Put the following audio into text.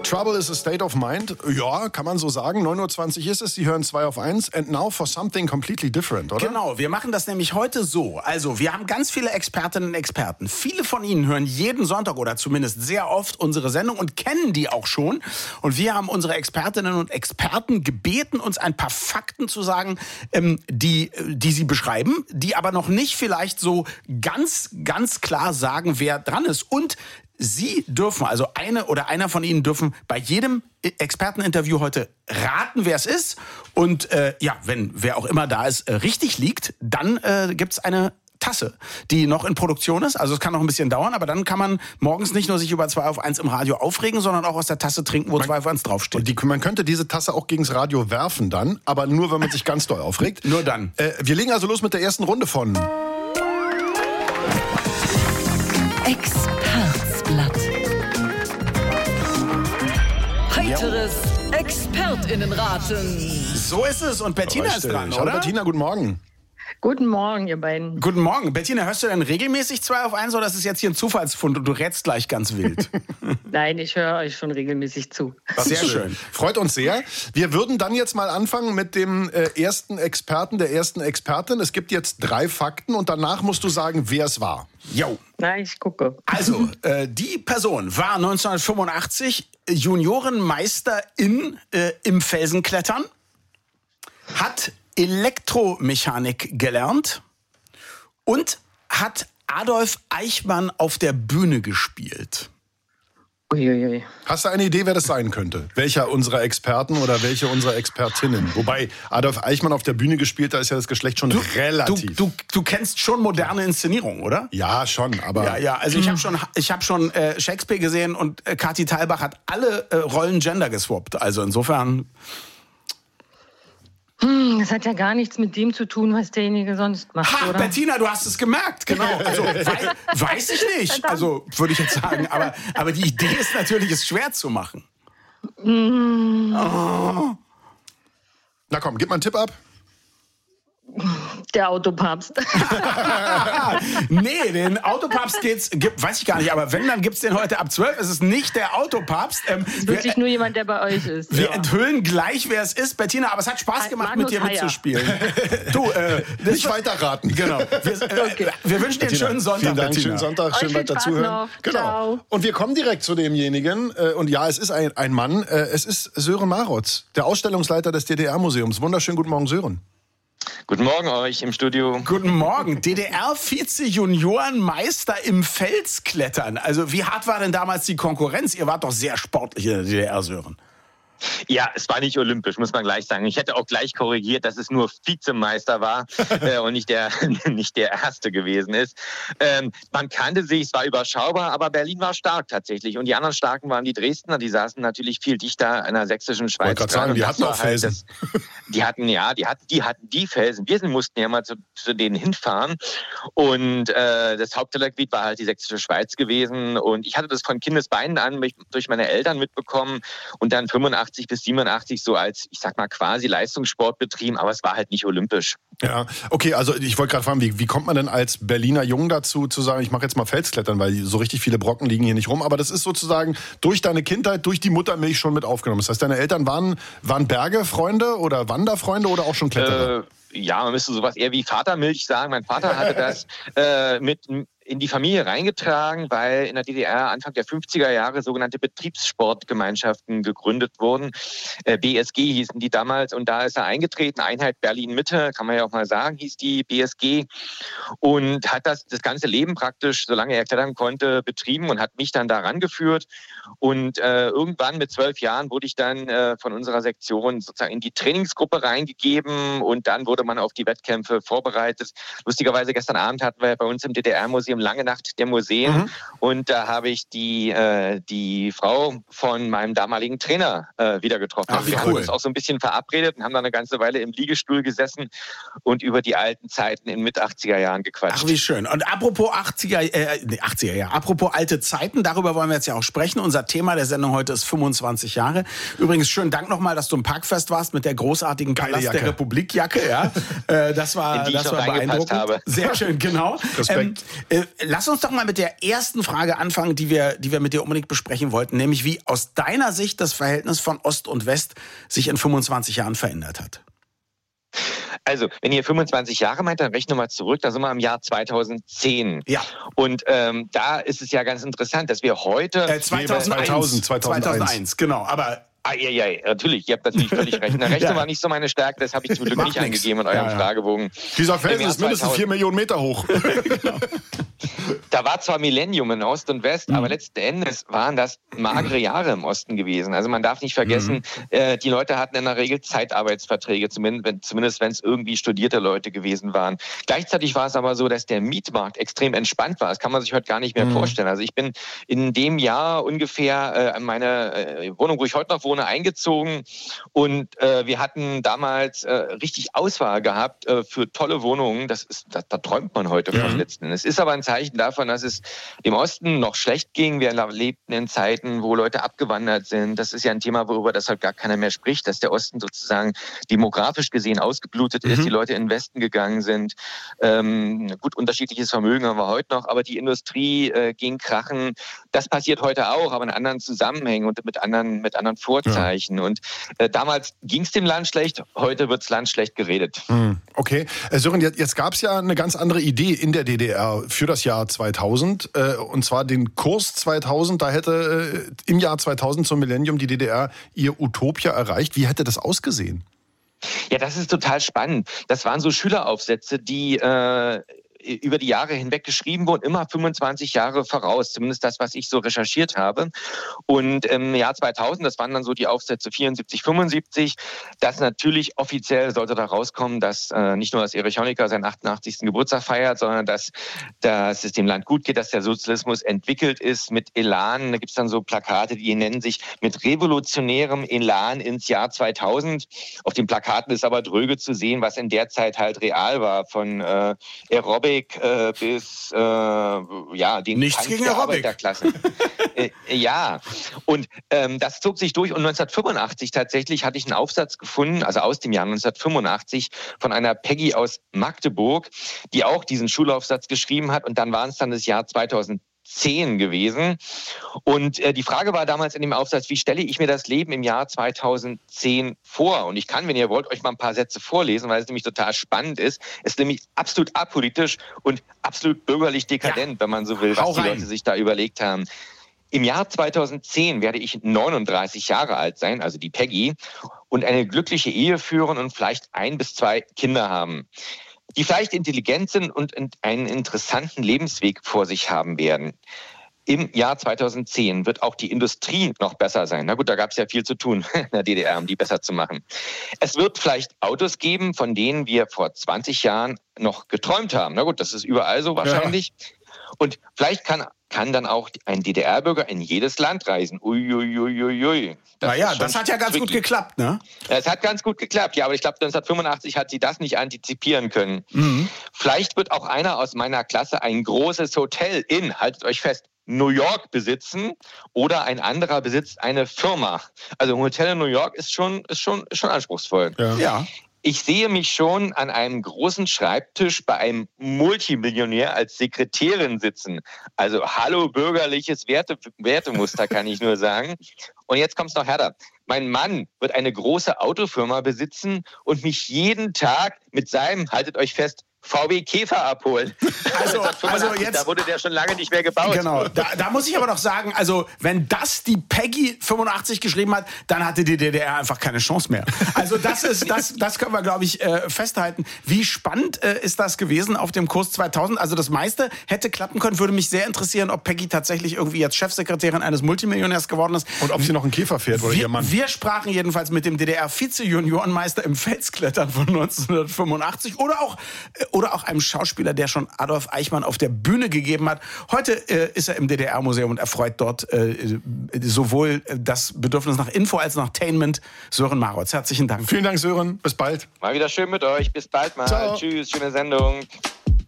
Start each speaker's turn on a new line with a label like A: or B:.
A: Trouble is a state of mind. Ja, kann man so sagen. 9:20 Uhr ist es. Sie hören 2 auf 1. And now for something completely different, oder?
B: Genau, wir machen das nämlich heute so. Also, wir haben ganz viele Expertinnen und Experten. Viele von Ihnen hören jeden Sonntag oder zumindest sehr oft unsere Sendung und kennen die auch schon. Und wir haben unsere Expertinnen und Experten gebeten, uns ein paar Fakten zu sagen, die sie beschreiben, die aber noch nicht vielleicht so ganz klar sagen, wer dran ist. Und Sie dürfen, also eine oder einer von Ihnen dürfen bei jedem Experteninterview heute raten, wer es ist. Und wenn wer auch immer da ist, richtig liegt, dann gibt's eine Tasse, die noch in Produktion ist. Also es kann noch ein bisschen dauern, aber dann kann man morgens nicht nur sich über 2 auf 1 im Radio aufregen, sondern auch aus der Tasse trinken, wo 2 auf 1 draufsteht.
A: Und man könnte diese Tasse auch gegens Radio werfen dann, aber nur, wenn man sich ganz doll aufregt.
B: Nur dann.
A: Wir legen also los mit der ersten Runde von
C: Expertsblatt. Heiteres ExpertInnenraten.
B: So ist es und Bettina ist dran,
A: Hallo
B: oder?
A: Bettina, guten Morgen.
D: Guten Morgen, ihr beiden.
B: Guten Morgen. Bettina, hörst du denn regelmäßig 2 auf 1 oder ist es jetzt hier ein Zufallsfund und du rätst gleich ganz wild?
D: Nein, ich höre euch schon regelmäßig zu.
B: Sehr schön.
A: Freut uns sehr. Wir würden dann jetzt mal anfangen mit dem ersten Experten, der ersten Expertin. Es gibt jetzt 3 Fakten und danach musst du sagen, wer es war.
B: Jo.
D: Na, ich gucke.
B: Also, die Person war 1985 Juniorenmeister im Felsenklettern, hat Elektromechanik gelernt und hat Adolf Eichmann auf der Bühne gespielt.
D: Uiuiui.
A: Hast du eine Idee, wer das sein könnte? Welcher unserer Experten oder welche unserer Expertinnen? Wobei Adolf Eichmann auf der Bühne gespielt, da ist ja das Geschlecht schon relativ.
B: Du kennst schon moderne Inszenierungen, oder?
A: Ja, schon, aber...
B: Ja, also ich habe schon Shakespeare gesehen und Kathi Thalbach hat alle Rollen Gender geswappt. Also insofern...
D: Das hat ja gar nichts mit dem zu tun, was derjenige sonst macht, oder?
B: Bettina, du hast es gemerkt, genau. Also weiß ich nicht,
D: Verdammt.
B: also würde ich jetzt sagen. Aber die Idee ist natürlich, es schwer zu machen.
A: Na komm, gib mal einen Tipp ab.
D: Der Autopapst.
B: Nee, den Autopapst weiß ich gar nicht, aber wenn, dann gibt's den heute ab 12. Es ist nicht der Autopapst.
D: Wirklich nur jemand, der bei euch ist.
B: Wir enthüllen gleich, wer es ist, Bettina, aber es hat Spaß gemacht,
D: Magnus
B: mit dir
D: Heyer.
B: mitzuspielen. Du,
A: Nicht weiterraten.
B: Genau. Wir wünschen dir einen schönen Sonntag,
A: Vielen Dank,
B: Bettina.
A: schönen Sonntag, schön
D: Euch viel
A: weiter
D: Spaß
A: zuhören.
D: noch.
A: Genau.
D: Ciao.
A: Und wir kommen direkt zu demjenigen. Und ja, es ist ein Mann. Es ist Sören Marotz, der Ausstellungsleiter des DDR-Museums. Wunderschönen guten Morgen, Sören.
E: Guten Morgen euch im Studio.
B: Guten Morgen. DDR-Vize-Juniorenmeister im Felsklettern. Also wie hart war denn damals die Konkurrenz? Ihr wart doch sehr sportlich in der DDR, Sören.
E: Ja, es war nicht olympisch, muss man gleich sagen. Ich hätte auch gleich korrigiert, dass es nur Vizemeister war und nicht der Erste gewesen ist. Man kannte sich, es war überschaubar, aber Berlin war stark tatsächlich. Und die anderen Starken waren die Dresdner, die saßen natürlich viel dichter an der sächsischen Schweiz.
A: Ich wollte gerade sagen, die hatten auch Felsen.
E: Die hatten die Felsen. Wir mussten ja mal zu denen hinfahren. Und das Haupttellergebiet war halt die sächsische Schweiz gewesen. Und ich hatte das von Kindesbeinen an durch meine Eltern mitbekommen und dann 85 bis 87 so als, ich sag mal, quasi Leistungssport betrieben, aber es war halt nicht olympisch.
A: Ja, okay, also ich wollte gerade fragen, wie kommt man denn als Berliner Jung dazu, zu sagen, ich mache jetzt mal Felsklettern, weil so richtig viele Brocken liegen hier nicht rum, aber das ist sozusagen durch deine Kindheit, durch die Muttermilch schon mit aufgenommen. Das heißt, deine Eltern waren Bergefreunde oder Wanderfreunde oder auch schon Kletterer?
E: Ja, man müsste sowas eher wie Vatermilch sagen. Mein Vater hatte das mit in die Familie reingetragen, weil in der DDR Anfang der 50er Jahre sogenannte Betriebssportgemeinschaften gegründet wurden. BSG hießen die damals und da ist er eingetreten. Einheit Berlin-Mitte, kann man ja auch mal sagen, hieß die BSG und hat das ganze Leben praktisch, solange er klettern konnte, betrieben und hat mich dann da rangeführt. Und irgendwann mit 12 Jahren wurde ich dann von unserer Sektion sozusagen in die Trainingsgruppe reingegeben und dann wurde man auf die Wettkämpfe vorbereitet. Lustigerweise gestern Abend hatten wir bei uns im DDR-Museum Lange Nacht der Museen und da habe ich die Frau von meinem damaligen Trainer wieder getroffen.
B: Ach, wie
E: wir
B: cool.
E: haben uns auch so ein bisschen verabredet und haben dann eine ganze Weile im Liegestuhl gesessen und über die alten Zeiten in Mit-80er Jahren gequatscht.
B: Ach, wie schön. Und apropos 80er Jahre, apropos alte Zeiten, darüber wollen wir jetzt ja auch sprechen. Unser Thema der Sendung heute ist 25 Jahre. Übrigens, schönen Dank nochmal, dass du im Parkfest warst mit der großartigen Palast der Republik-Jacke. Ja. Das war
E: in die ich noch reingepasst
B: beeindruckend.
E: habe.
B: Sehr schön, genau.
A: Respekt.
B: Lass uns doch mal mit der ersten Frage anfangen, die wir mit dir unbedingt besprechen wollten, nämlich wie aus deiner Sicht das Verhältnis von Ost und West sich in 25 Jahren verändert hat.
E: Also, wenn ihr 25 Jahre meint, dann rechnen wir mal zurück, da sind wir im Jahr 2010.
B: Ja.
E: Und da ist es ja ganz interessant, dass wir heute...
B: 2001, genau, aber...
E: Ja, natürlich, ihr habt natürlich völlig recht. Der Rechnen war nicht so meine Stärke, das habe ich zum Glück nicht eingegeben in eurem Fragebogen.
A: Dieser Felsen ist mindestens 4 Millionen Meter hoch.
E: Genau. Da war zwar Millennium in Ost und West, aber letzten Endes waren das magere Jahre im Osten gewesen. Also man darf nicht vergessen, die Leute hatten in der Regel Zeitarbeitsverträge, zumindest wenn es irgendwie studierte Leute gewesen waren. Gleichzeitig war es aber so, dass der Mietmarkt extrem entspannt war. Das kann man sich heute gar nicht mehr vorstellen. Also ich bin in dem Jahr ungefähr in meine Wohnung, wo ich heute noch wohne, eingezogen und wir hatten damals richtig Auswahl gehabt für tolle Wohnungen. Da träumt man heute von letzten Endes. Es ist aber ein Zeichen davon, dass es dem Osten noch schlecht ging. Wir lebten in Zeiten, wo Leute abgewandert sind. Das ist ja ein Thema, worüber das halt gar keiner mehr spricht, dass der Osten sozusagen demografisch gesehen ausgeblutet ist, die Leute in den Westen gegangen sind. Gut, unterschiedliches Vermögen haben wir heute noch, aber die Industrie ging krachen. Das passiert heute auch, aber in anderen Zusammenhängen und mit anderen Vorzeichen. Ja. Und damals ging es dem Land schlecht, heute wird das Land schlecht geredet.
A: Okay. Sören, jetzt gab es ja eine ganz andere Idee in der DDR für das Jahr 2000, und zwar den Kurs 2000. Da hätte im Jahr 2000 zum Millennium die DDR ihr Utopia erreicht. Wie hätte das ausgesehen?
E: Ja, das ist total spannend. Das waren so Schüleraufsätze, die über die Jahre hinweg geschrieben wurden, immer 25 Jahre voraus, zumindest das, was ich so recherchiert habe. Und im Jahr 2000, das waren dann so die Aufsätze 74, 75, das natürlich offiziell sollte da rauskommen, dass nicht nur, dass Erich Honecker seinen 88. Geburtstag feiert, sondern dass es dem Land gut geht, dass der Sozialismus entwickelt ist mit Elan. Da gibt es dann so Plakate, die nennen sich mit revolutionärem Elan ins Jahr 2000. Auf den Plakaten ist aber dröge zu sehen, was in der Zeit halt real war, von Aerobic bis den
B: Nichts gegen der
E: Arbeiterklasse. Ja, und das zog sich durch. Und 1985 tatsächlich hatte ich einen Aufsatz gefunden, also aus dem Jahr 1985, von einer Peggy aus Magdeburg, die auch diesen Schulaufsatz geschrieben hat. Und dann waren es dann das Jahr 2010 gewesen. Und die Frage war damals in dem Aufsatz, wie stelle ich mir das Leben im Jahr 2010 vor? Und ich kann, wenn ihr wollt, euch mal ein paar Sätze vorlesen, weil es nämlich total spannend ist. Es ist nämlich absolut apolitisch und absolut bürgerlich dekadent, wenn man so will, was die Leute sich da überlegt haben. Im Jahr 2010 werde ich 39 Jahre alt sein, also die Peggy, und eine glückliche Ehe führen und vielleicht 1 bis 2 Kinder haben, die vielleicht intelligent sind und einen interessanten Lebensweg vor sich haben werden. Im Jahr 2010 wird auch die Industrie noch besser sein. Na gut, da gab es ja viel zu tun in der DDR, um die besser zu machen. Es wird vielleicht Autos geben, von denen wir vor 20 Jahren noch geträumt haben. Na gut, das ist überall so wahrscheinlich. Ja. Und vielleicht kann dann auch ein DDR-Bürger in jedes Land reisen. Uiuiuiui.
B: Das hat ja ganz gut geklappt, ne?
E: Es hat ganz gut geklappt, ja, aber ich glaube, 1985 hat sie das nicht antizipieren können. Vielleicht wird auch einer aus meiner Klasse ein großes Hotel haltet euch fest, New York besitzen oder ein anderer besitzt eine Firma. Also ein Hotel in New York ist schon anspruchsvoll. Ja. Ich sehe mich schon an einem großen Schreibtisch bei einem Multimillionär als Sekretärin sitzen. Also hallo bürgerliches Wertemuster, kann ich nur sagen. Und jetzt kommt's noch härter. Mein Mann wird eine große Autofirma besitzen und mich jeden Tag mit seinem, haltet euch fest, VW Käfer abholen.
B: Also jetzt,
E: da wurde der schon lange nicht mehr gebaut.
B: Genau, da muss ich aber noch sagen, also wenn das die Peggy 85 geschrieben hat, dann hatte die DDR einfach keine Chance mehr. Also das können wir, glaube ich, festhalten. Wie spannend ist das gewesen auf dem Kurs 2000? Also das meiste hätte klappen können. Würde mich sehr interessieren, ob Peggy tatsächlich irgendwie jetzt Chefsekretärin eines Multimillionärs geworden ist.
A: Und ob sie noch einen Käfer fährt oder ihr Mann.
B: Wir sprachen jedenfalls mit dem DDR-Vize-Juniorenmeister im Felsklettern von 1985 oder auch einem Schauspieler, der schon Adolf Eichmann auf der Bühne gegeben hat. Heute ist er im DDR-Museum und erfreut dort sowohl das Bedürfnis nach Info als nach Entertainment. Sören Marotz, herzlichen Dank.
A: Vielen Dank, Sören. Bis bald.
E: Mal wieder schön mit euch. Bis bald mal.
A: Ciao.
E: Tschüss, schöne Sendung.